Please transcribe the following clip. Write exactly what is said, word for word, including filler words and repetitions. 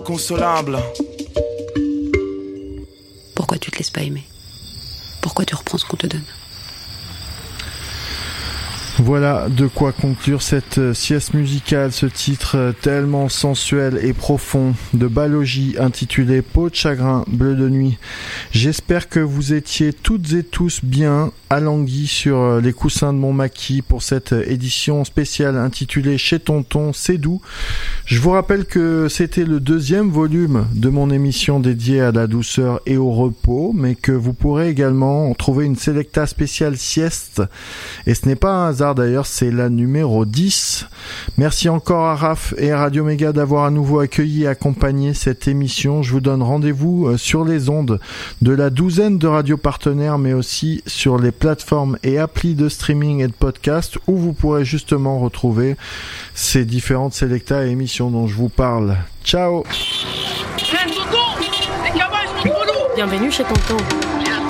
Consolable. Pourquoi tu te laisses pas aimer ? Pourquoi tu reprends ce qu'on te donne ? Voilà de quoi conclure cette sieste musicale, ce titre tellement sensuel et profond de Balogie intitulé Peau de chagrin, bleu de nuit. J'espère que vous étiez toutes et tous bien alanguis sur les coussins de mon maquis pour cette édition spéciale intitulée Chez Tonton, c'est doux. Je vous rappelle que c'était le deuxième volume de mon émission dédiée à la douceur et au repos, mais que vous pourrez également en trouver une Selecta spéciale sieste. Et ce n'est pas un hasard d'ailleurs, c'est la numéro dix. Merci encore à Raph et à Radio Méga d'avoir à nouveau accueilli et accompagné cette émission. Je vous donne rendez-vous sur les ondes de la douzaine de radios partenaires, mais aussi sur les plateformes et applis de streaming et de podcast où vous pourrez justement retrouver ces différentes Selecta et émissions dont je vous parle. Ciao. Bienvenue chez Tonton.